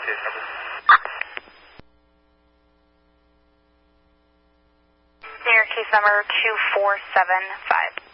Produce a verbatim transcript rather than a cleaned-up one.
case number. New York case number two four seven five.